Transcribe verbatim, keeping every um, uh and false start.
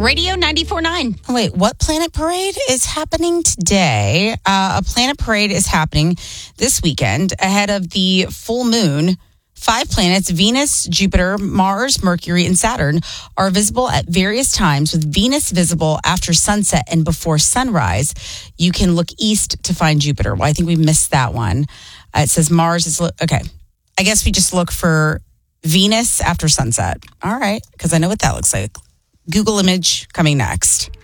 Radio ninety-four point nine. Wait, what planet parade is happening today? Uh, a planet parade is happening this weekend ahead of the full moon. Five planets, Venus, Jupiter, Mars, Mercury, and Saturn, are visible at various times, with Venus visible after sunset and before sunrise. You can look east to find Jupiter. Well, I think we missed that one. Uh, it says Mars is... Okay. I guess we just look for Venus after sunset. All right, because I know what that looks like. Google image coming next.